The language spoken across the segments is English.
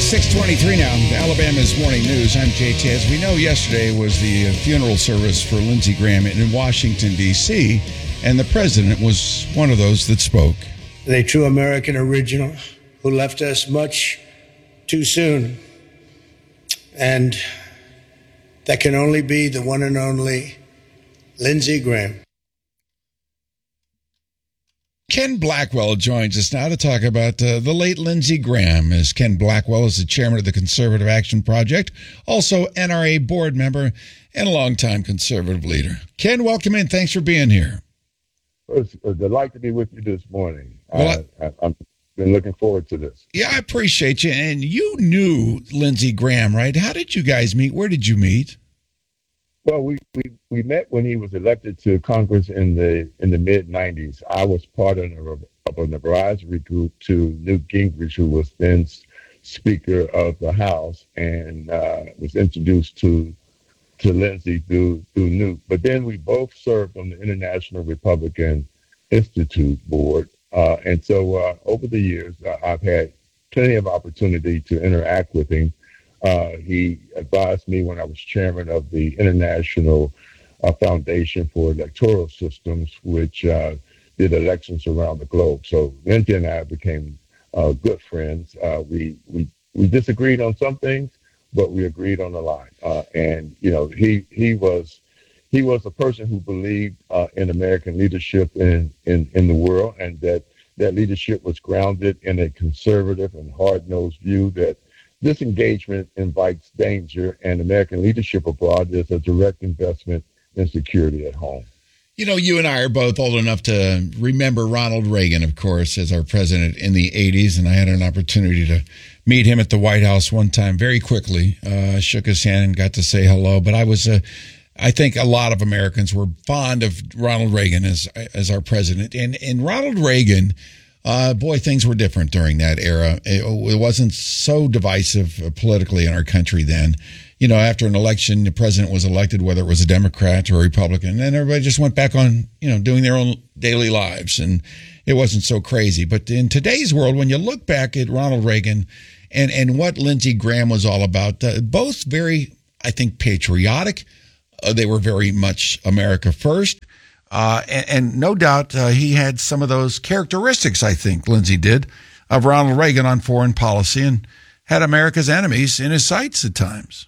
6:23 now, Alabama's Morning News. I'm JT. As we know, yesterday was the funeral service for Lindsey Graham in Washington, D.C., and the president was one of those that spoke. A true American original who left us much too soon. And that can only be the one and only Lindsey Graham. Ken Blackwell joins us now to talk about the late Lindsey Graham. As Ken Blackwell is the chairman of the Conservative Action Project, also NRA board member and a longtime conservative leader. Ken, welcome in. Thanks for being here. It's a delight to be with you this morning. Well, I've been looking forward to this. Yeah, I appreciate you. And you knew Lindsey Graham, right? How did you guys meet? Where did you meet? Well, we met when he was elected to Congress in the mid '90s. I was part of an advisory group to Newt Gingrich, who was then Speaker of the House, and was introduced to Lindsey through Newt. But then we both served on the International Republican Institute board, and so over the years I've had plenty of opportunity to interact with him. He advised me when I was chairman of the International Foundation for Electoral Systems, which did elections around the globe. So Lindsey and I became good friends. We disagreed on some things, but we agreed on a lot. And you know, he was a person who believed in American leadership in the world, and that leadership was grounded in a conservative and hard-nosed view that disengagement invites danger, and American leadership abroad is a direct investment in security at home. You know, you and I are both old enough to remember Ronald Reagan, of course, as our president in the 80s, and I had an opportunity to meet him at the White House one time very quickly. Shook his hand and got to say hello, but I think a lot of Americans were fond of Ronald Reagan as our president. And Ronald Reagan, boy, things were different during that era. It wasn't so divisive politically in our country then. You know, after an election, the president was elected, whether it was a Democrat or a Republican, and everybody just went back on, you know, doing their own daily lives, and it wasn't so crazy. But in today's world, when you look back at Ronald Reagan and what Lindsey Graham was all about, both very, I think, patriotic. They were very much America first. And no doubt he had some of those characteristics, I think, Lindsey did, of Ronald Reagan on foreign policy, and had America's enemies in his sights at times.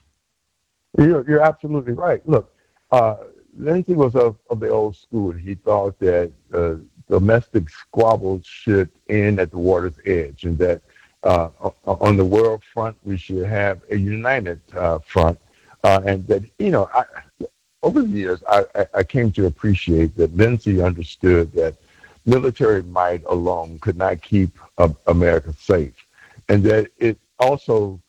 You're absolutely right. Look, Lindsey was of the old school. He thought that domestic squabbles should end at the water's edge, and that on the world front, we should have a united front. And that, you know, over the years, I came to appreciate that Lindsey understood that military might alone could not keep America safe, and that it also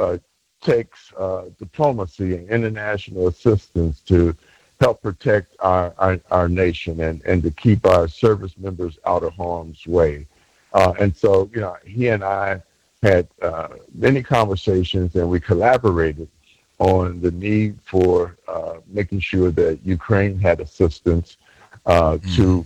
takes diplomacy and international assistance to help protect our nation and to keep our service members out of harm's way. And so, you know, he and I had many conversations, and we collaborated on the need for making sure that Ukraine had assistance to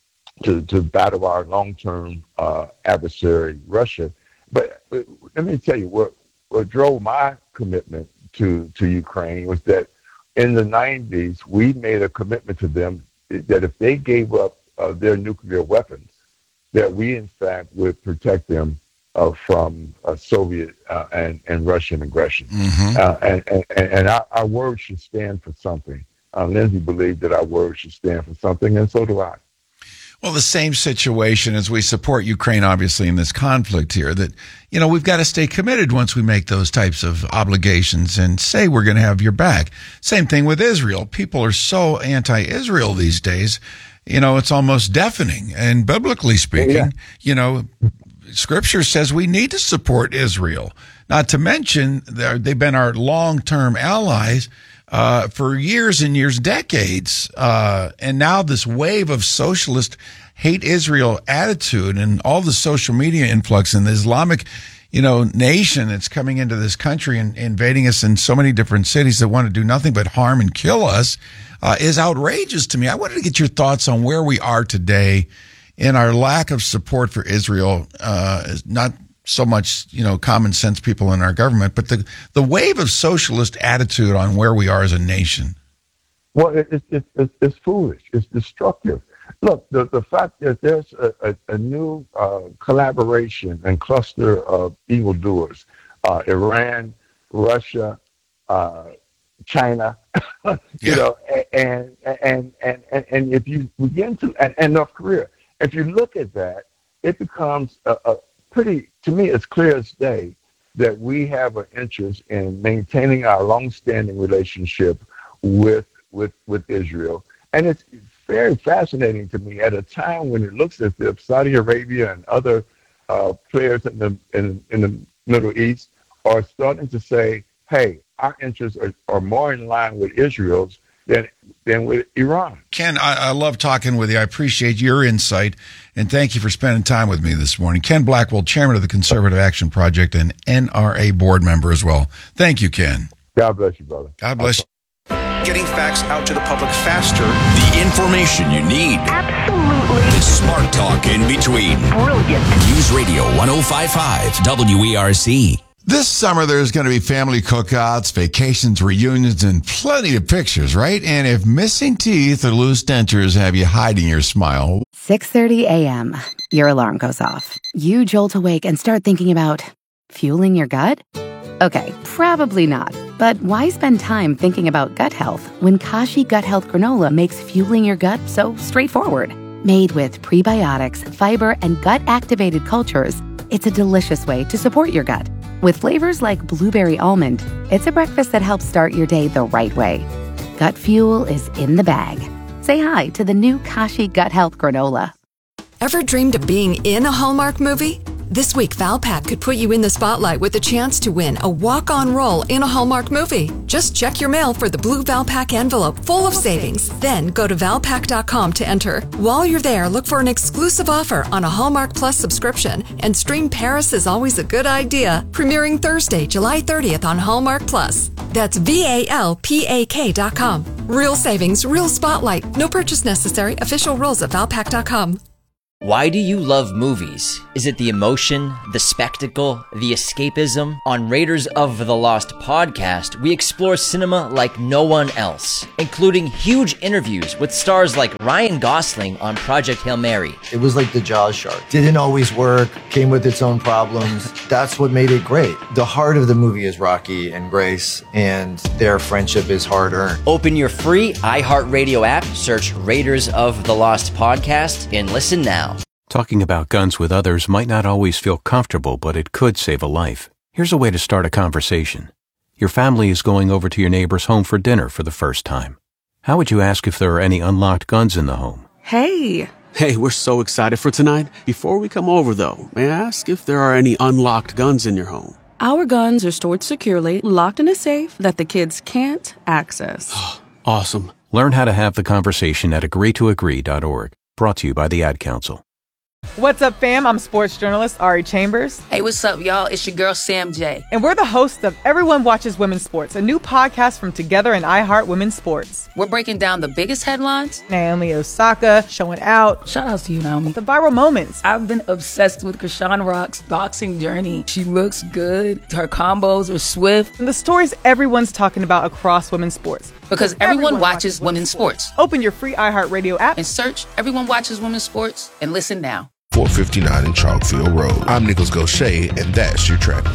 battle our long-term adversary, Russia. But let me tell you, what drove my commitment to Ukraine was that in the 90s, we made a commitment to them that if they gave up their nuclear weapons, that we, in fact, would protect them from Soviet and Russian aggression. Mm-hmm. And our words should stand for something. Lindsey believed that our words should stand for something, and so do I. Well, the same situation as we support Ukraine, obviously, in this conflict here, that, you know, we've got to stay committed once we make those types of obligations and say we're going to have your back. Same thing with Israel. People are so anti-Israel these days, you know, it's almost deafening. And biblically speaking, you know, Scripture says we need to support Israel. Not to mention, they've been our long-term allies for years and years, decades. And now this wave of socialist hate Israel attitude and all the social media influx and the Islamic, you know, nation that's coming into this country and invading us in so many different cities that want to do nothing but harm and kill us is outrageous to me. I wanted to get your thoughts on where we are today in our lack of support for Israel, not so much, common sense people in our government, but the wave of socialist attitude on where we are as a nation. Well, it's foolish. It's destructive. Look, the fact that there's a new collaboration and cluster of evildoers, Iran, Russia, China, and if you begin to, and North Korea, if you look at that, it becomes a pretty, to me, it's clear as day that we have an interest in maintaining our long-standing relationship with Israel. And it's very fascinating to me at a time when it looks as if Saudi Arabia and other players in the Middle East are starting to say, hey, our interests are more in line with Israel's than with Iran. Ken, I love talking with you. I appreciate your insight, and thank you for spending time with me this morning. Ken Blackwell, chairman of the Conservative Action Project and NRA board member as well. Thank you, Ken. God bless you, brother. God bless you. Getting facts out to the public faster. The information you need. Absolutely. The smart talk in between. Brilliant. News Radio 105.5 WERC. This summer, there's going to be family cookouts, vacations, reunions, and plenty of pictures, right? And if missing teeth or loose dentures have you hiding your smile. 6:30 a.m. Your alarm goes off. You jolt awake and start thinking about fueling your gut? Okay, probably not. But why spend time thinking about gut health when Kashi Gut Health Granola makes fueling your gut so straightforward? Made with prebiotics, fiber, and gut-activated cultures, it's a delicious way to support your gut. With flavors like blueberry almond, it's a breakfast that helps start your day the right way. Gut fuel is in the bag. Say hi to the new Kashi Gut Health Granola. Ever dreamed of being in a Hallmark movie? This week, Valpak could put you in the spotlight with a chance to win a walk-on role in a Hallmark movie. Just check your mail for the blue Valpak envelope full of savings. Then go to Valpak.com to enter. While you're there, look for an exclusive offer on a Hallmark Plus subscription and stream Paris is Always a Good Idea, premiering Thursday, July 30th on Hallmark Plus. That's VALPAK.com. Real savings, real spotlight. No purchase necessary. Official rules at Valpak.com. Why do you love movies? Is it the emotion, the spectacle, the escapism? On Raiders of the Lost podcast, we explore cinema like no one else, including huge interviews with stars like Ryan Gosling on Project Hail Mary. It was like the Jaws shark. Didn't always work, came with its own problems. That's what made it great. The heart of the movie is Rocky and Grace, and their friendship is hard-earned. Open your free iHeartRadio app, search Raiders of the Lost podcast, and listen now. Talking about guns with others might not always feel comfortable, but it could save a life. Here's a way to start a conversation. Your family is going over to your neighbor's home for dinner for the first time. How would you ask if there are any unlocked guns in the home? Hey, we're so excited for tonight. Before we come over, though, may I ask if there are any unlocked guns in your home? Our guns are stored securely, locked in a safe that the kids can't access. Awesome. Learn how to have the conversation at agreetoagree.org. Brought to you by the Ad Council. What's up, fam? I'm sports journalist Ari Chambers. Hey, what's up, y'all? It's your girl, Sam J. And we're the hosts of Everyone Watches Women's Sports, a new podcast from Together and iHeart Women's Sports. We're breaking down the biggest headlines. Naomi Osaka showing out. Shout out to you, Naomi. The viral moments. I've been obsessed with Krishan Rock's boxing journey. She looks good. Her combos are swift. And the stories everyone's talking about across women's sports. Because everyone watches women's sports. Open your free iHeartRadio app and search Everyone Watches Women's Sports and listen now. 459 in Chalkfield Road. I'm Nicholas Gaucher, and that's your traffic.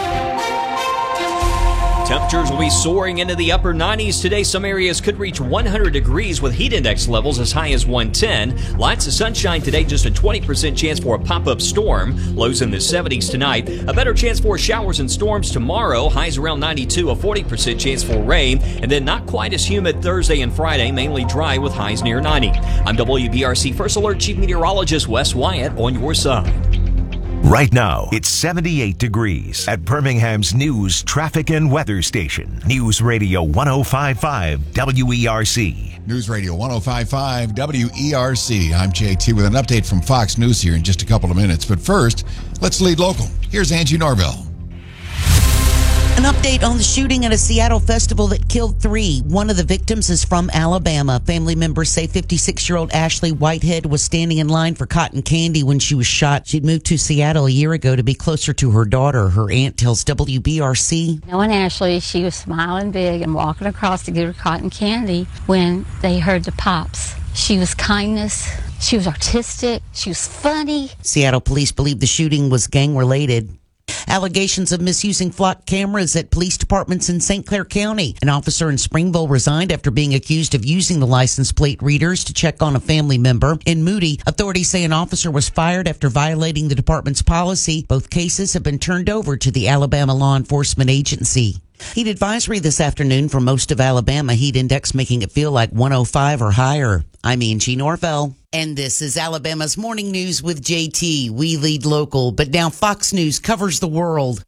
Temperatures will be soaring into the upper 90s today. Some areas could reach 100 degrees with heat index levels as high as 110. Lots of sunshine today, just a 20% chance for a pop-up storm. Lows in the 70s tonight. A better chance for showers and storms tomorrow. Highs around 92, a 40% chance for rain. And then not quite as humid Thursday and Friday, mainly dry with highs near 90. I'm WBRC First Alert Chief Meteorologist Wes Wyatt on your side. Right now, it's 78 degrees at Birmingham's news, traffic, and weather station. News Radio 105.5 WERC. News Radio 105.5 WERC. I'm JT with an update from Fox News here in just a couple of minutes. But first, let's lead local. Here's Angie Norvell. An update on the shooting at a Seattle festival that killed 3. One of the victims is from Alabama. Family members say 56-year-old Ashley Whitehead was standing in line for cotton candy when she was shot. She'd moved to Seattle a year ago to be closer to her daughter. Her aunt tells WBRC. Knowing Ashley, she was smiling big and walking across to get her cotton candy when they heard the pops. She was kindness. She was artistic. She was funny. Seattle police believe the shooting was gang-related. Allegations of misusing flock cameras at police departments in St. Clair County. An officer in Springville resigned after being accused of using the license plate readers to check on a family member. In Moody, authorities say an officer was fired after violating the department's policy. Both cases have been turned over to the Alabama Law Enforcement Agency. Heat advisory this afternoon for most of Alabama. Heat index making it feel like 105 or higher. I'm Angie Norvell. And this is Alabama's Morning News with JT. We lead local, but now Fox News covers the world.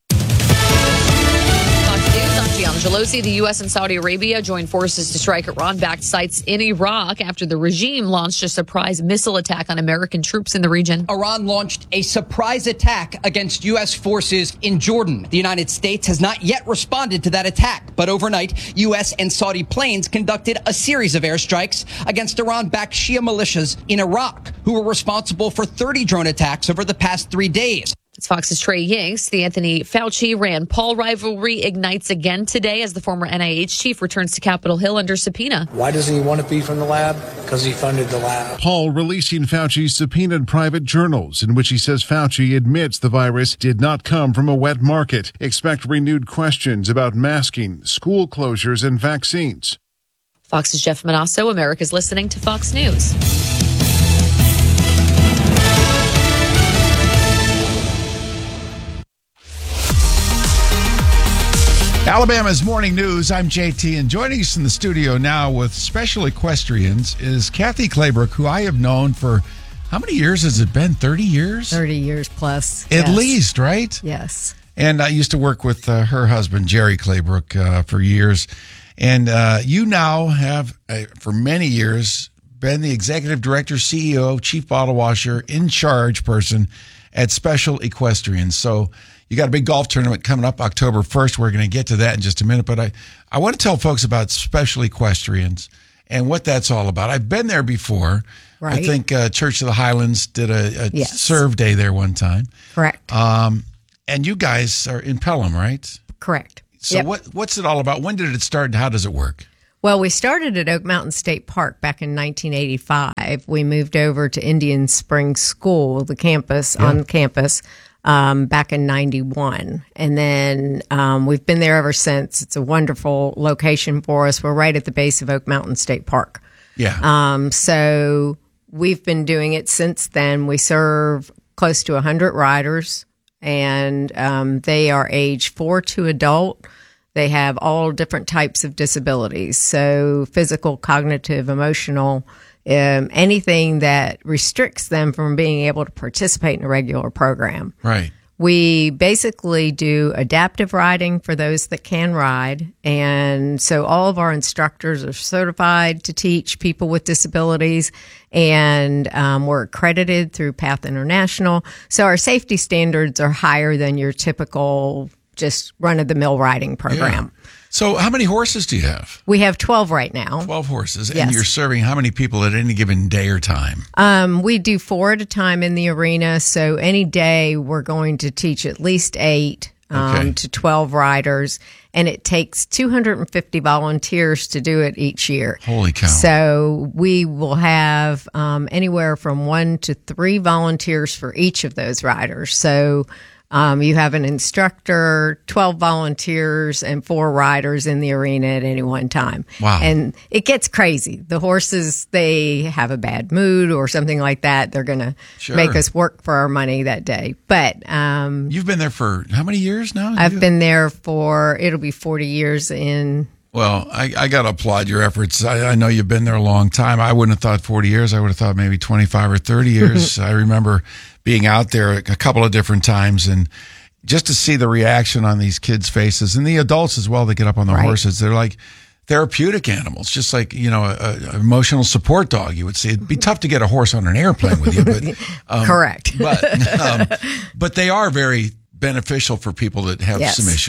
Gian Gelosi, the U.S. and Saudi Arabia joined forces to strike Iran-backed sites in Iraq after the regime launched a surprise missile attack on American troops in the region. Iran launched a surprise attack against U.S. forces in Jordan. The United States has not yet responded to that attack, but overnight, U.S. and Saudi planes conducted a series of airstrikes against Iran-backed Shia militias in Iraq, who were responsible for 30 drone attacks over the past 3 days. It's Fox's Trey Yanks. The Anthony Fauci-Rand Paul rivalry ignites again today as the former NIH chief returns to Capitol Hill under subpoena. Why doesn't he want to be from the lab? Because he funded the lab. Paul releasing Fauci's subpoenaed private journals in which he says Fauci admits the virus did not come from a wet market. Expect renewed questions about masking, school closures, and vaccines. Fox's Jeff Manasso. America's listening to Fox News. Alabama's Morning News. I'm JT, and joining us in the studio now with Special Equestrians is Kathy Claybrook, who I have known for, how many years has it been? 30 years? 30 years plus. At least, right? Yes. And I used to work with her husband, Jerry Claybrook, for years. And you now have, for many years, been the executive director, CEO, chief bottle washer, in charge person at Special Equestrians. So you got a big golf tournament coming up October 1st. We're going to get to that in just a minute. But I want to tell folks about Special Equestrians and what that's all about. I've been there before. Right. I think Church of the Highlands did a serve day there one time. Correct. And you guys are in Pelham, right? Correct. So what's it all about? When did it start and how does it work? Well, we started at Oak Mountain State Park back in 1985. We moved over to Indian Springs School, the campus, on campus, back in 91. And then we've been there ever since. It's a wonderful location for us. We're right at the base of Oak Mountain State Park. Yeah. So we've been doing it since then. We serve close to 100 riders, and they are age 4 to adult. They have all different types of disabilities, so physical, cognitive, emotional, anything that restricts them from being able to participate in a regular program. Right. We basically do adaptive riding for those that can ride, and so all of our instructors are certified to teach people with disabilities, and we're accredited through Path International. So our safety standards are higher than your typical just run-of-the-mill riding program. Yeah. So how many horses do you have? We have 12 right now. 12 horses. Yes. And you're serving how many people at any given day or time? We do 4 at a time in the arena. So any day we're going to teach at least 8 to 12 riders. And it takes 250 volunteers to do it each year. Holy cow. So we will have anywhere from 1 to 3 volunteers for each of those riders. So you have an instructor, 12 volunteers, and 4 riders in the arena at any one time. Wow. And it gets crazy. The horses, they have a bad mood or something like that. They're going to make us work for our money that day. But you've been there for how many years now? I've been there for, it'll be 40 years in. Well, I got to applaud your efforts. I know you've been there a long time. I wouldn't have thought 40 years. I would have thought maybe 25 or 30 years. I remember being out there a couple of different times, and just to see the reaction on these kids' faces and the adults as well that get up on the horses. They're like therapeutic animals, just like, an emotional support dog. You would say it'd be tough to get a horse on an airplane with you, but correct. But they are very beneficial for people that have some issues.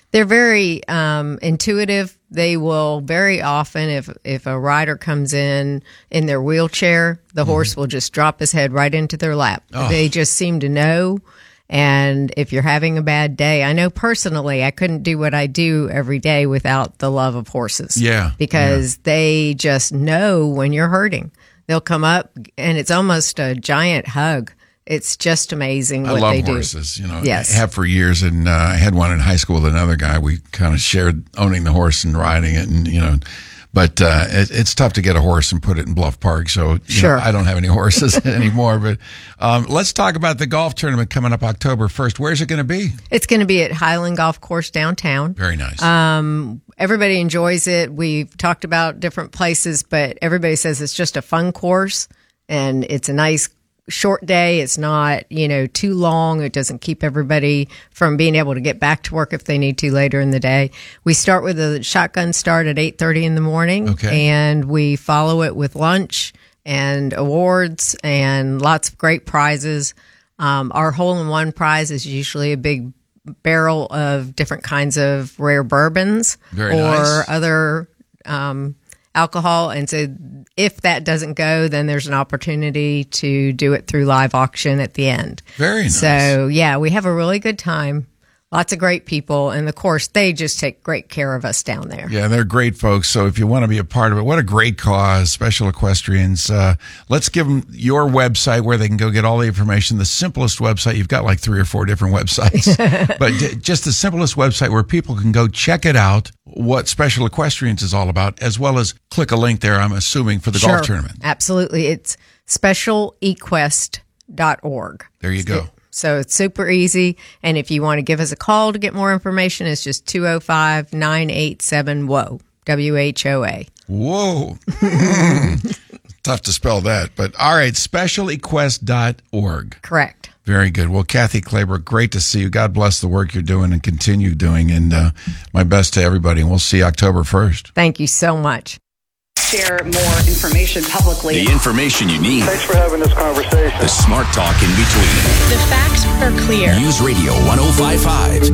They're very intuitive. They will very often, if a rider comes in their wheelchair, the horse will just drop his head right into their lap. Oh. They just seem to know. And if you're having a bad day, I know personally I couldn't do what I do every day without the love of horses. Yeah. Because they just know when you're hurting. They'll come up and it's almost a giant hug. It's just amazing what they do. I love horses, Yes. I have for years, and I had one in high school with another guy. We kind of shared owning the horse and riding it, and but it's tough to get a horse and put it in Bluff Park. So Sure. I don't have any horses anymore. But let's talk about the golf tournament coming up October 1st. Where's it going to be? It's going to be at Highland Golf Course downtown. Very nice. Everybody enjoys it. We've talked about different places, but everybody says it's just a fun course, and it's a nice short day. It's not, too long. It doesn't keep everybody from being able to get back to work if they need to later in the day. We start with a shotgun start at 8:30 in the morning, and we follow it with lunch and awards and lots of great prizes. Our hole-in-one prize is usually a big barrel of different kinds of rare bourbons or other alcohol. And so if that doesn't go, then there's an opportunity to do it through live auction at the end. Very nice. So, yeah, we have a really good time. Lots of great people. And, of course, they just take great care of us down there. Yeah, they're great folks. So if you want to be a part of it, what a great cause, Special Equestrians. Let's give them your website where they can go get all the information. The simplest website. You've got like 3 or 4 different websites. But just the simplest website where people can go check it out, what Special Equestrians is all about, as well as click a link there, I'm assuming, for the golf tournament. Absolutely. It's specialequest.org. There you go. So it's super easy. And if you want to give us a call to get more information, it's just 205-987-WHOA, WHOA. Whoa. Tough to spell that. But all right, specialequest.org. Correct. Very good. Well, Kathy Claybrook, great to see you. God bless the work you're doing and continue doing. And my best to everybody. And we'll see you October 1st. Thank you so much. Share more information publicly. The information you need. Thanks for having this conversation. The smart talk in between. The facts are clear. News Radio 105.5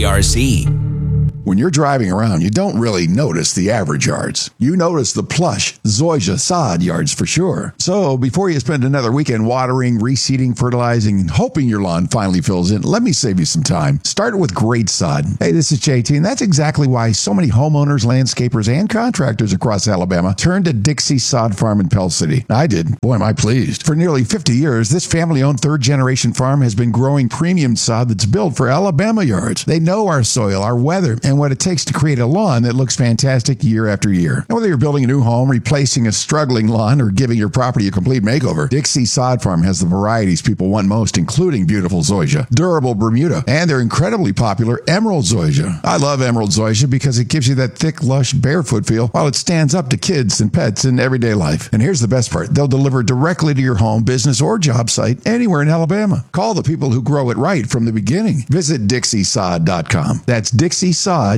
WERC. When you're driving around, you don't really notice the average yards. You notice the plush, zoysia, sod yards for sure. So before you spend another weekend watering, reseeding, fertilizing, and hoping your lawn finally fills in, let me save you some time. Start with great sod. Hey, this is JT, and that's exactly why so many homeowners, landscapers, and contractors across Alabama turned to Dixie Sod Farm in Pell City. I did. Boy, am I pleased. For nearly 50 years, this family-owned third-generation farm has been growing premium sod that's built for Alabama yards. They know our soil, our weather, and what it takes to create a lawn that looks fantastic year after year. And whether you're building a new home, replacing a struggling lawn, or giving your property a complete makeover, Dixie Sod Farm has the varieties people want most, including beautiful zoysia, durable Bermuda, and their incredibly popular emerald zoysia. I love emerald zoysia because it gives you that thick, lush, barefoot feel while it stands up to kids and pets in everyday life. And here's the best part. They'll deliver directly to your home, business, or job site anywhere in Alabama. Call the people who grow it right from the beginning. Visit DixieSod.com. That's DixieSod.com.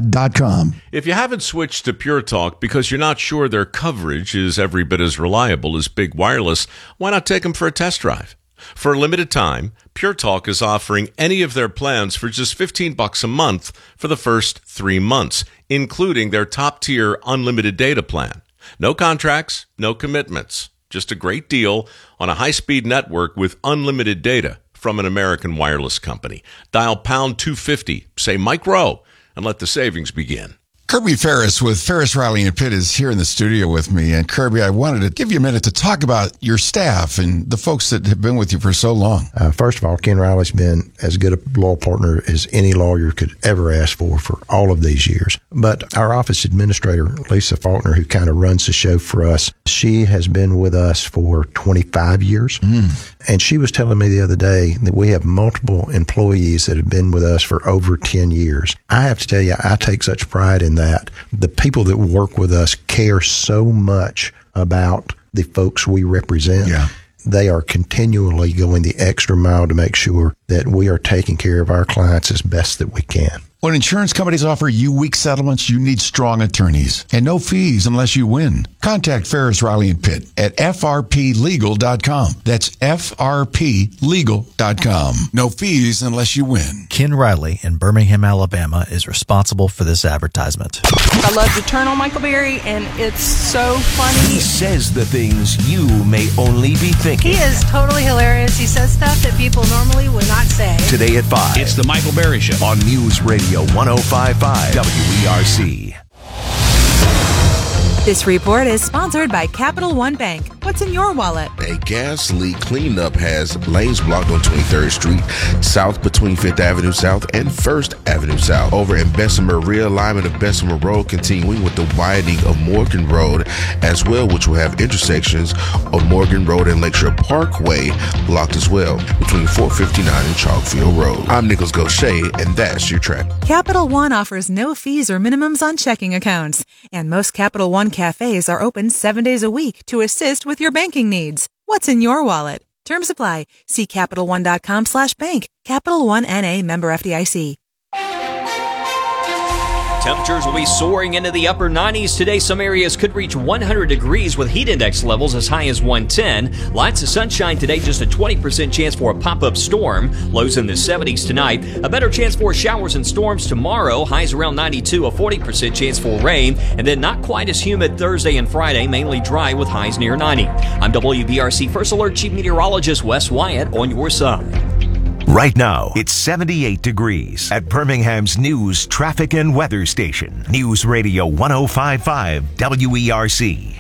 If you haven't switched to Pure Talk because you're not sure their coverage is every bit as reliable as Big Wireless, why not take them for a test drive? For a limited time, Pure Talk is offering any of their plans for just $15 a month for the first 3 months, including their top-tier unlimited data plan. No contracts, no commitments, just a great deal on a high-speed network with unlimited data from an American wireless company. Dial pound 250, say Mike Rowe, and let the savings begin. Kirby Ferris with Ferris, Riley, and Pitt is here in the studio with me. And Kirby, I wanted to give you a minute to talk about your staff and the folks that have been with you for so long. First of all, Ken Riley's been as good a law partner as any lawyer could ever ask for all of these years. But our office administrator, Lisa Faulkner, who kind of runs the show for us, she has been with us for 25 years. And she was telling me the other day that we have multiple employees that have been with us for over 10 years. I have to tell you, I take such pride in that. The people that work with us care so much about the folks we represent. Yeah. They are continually going the extra mile to make sure that we are taking care of our clients as best that we can. When insurance companies offer you weak settlements, you need strong attorneys. And no fees unless you win. Contact Ferris, Riley, and Pitt at frplegal.com. That's frplegal.com. No fees unless you win. Ken Riley in Birmingham, Alabama is responsible for this advertisement. I love to turn on Michael Berry, and it's so funny. He says the things you may only be thinking. He is totally hilarious. He says stuff that people normally would not say. Today at 5. It's the Michael Berry Show on News Radio 105.5 WERC. This report is sponsored by Capital One Bank. What's in your wallet? A gas leak cleanup has lanes blocked on 23rd Street South between 5th Avenue South and 1st Avenue South. Over in Bessemer, realignment of Bessemer Road continuing with the widening of Morgan Road as well, which will have intersections of Morgan Road and Lakeshore Parkway blocked as well between 459 and Chalkfield Road. I'm Nicholas Gaucher, and that's your track. Capital One offers no fees or minimums on checking accounts, and most Capital One cafes are open 7 days a week to assist with your banking needs. What's in your wallet? Terms apply. See CapitalOne.com/bank. Capital One N.A. member FDIC. Temperatures will be soaring into the upper 90s today. Some areas could reach 100 degrees with heat index levels as high as 110. Lots of sunshine today, just a 20% chance for a pop-up storm. Lows in the 70s tonight. A better chance for showers and storms tomorrow. Highs around 92, a 40% chance for rain. And then not quite as humid Thursday and Friday, mainly dry with highs near 90. I'm WBRC First Alert Chief Meteorologist Wes Wyatt on your side. Right now, it's 78 degrees at Birmingham's news, traffic, and weather station. News Radio 105.5 WERC.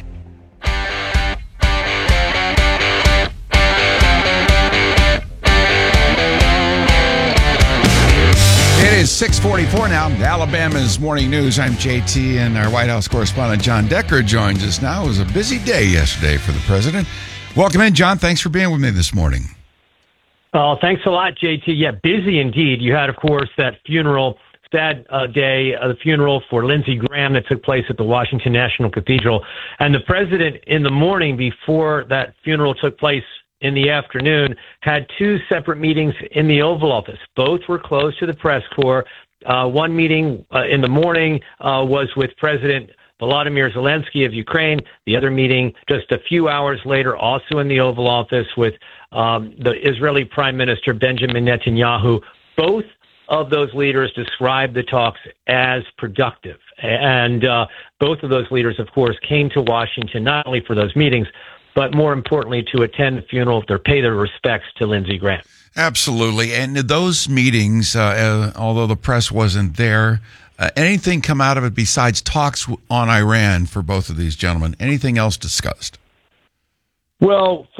It is 6:44 now. Alabama's Morning News. I'm JT, and our White House correspondent John Decker joins us now. It was a busy day yesterday for the president. Welcome in, John. Thanks for being with me this morning. Oh, thanks a lot, JT. Yeah, busy indeed. You had, of course, that funeral, sad day, the funeral for Lindsey Graham that took place at the Washington National Cathedral. And the president, in the morning before that funeral took place in the afternoon, had two separate meetings in the Oval Office. Both were closed to the press corps. One meeting in the morning was with President Volodymyr Zelensky of Ukraine. The other meeting just a few hours later, also in the Oval Office with the Israeli Prime Minister Benjamin Netanyahu. Both of those leaders described the talks as productive. And both of those leaders, of course, came to Washington not only for those meetings, but more importantly, to attend the funeral or pay their respects to Lindsey Graham. Absolutely. And those meetings, although the press wasn't there, anything come out of it besides talks on Iran for both of these gentlemen? Anything else discussed? Well,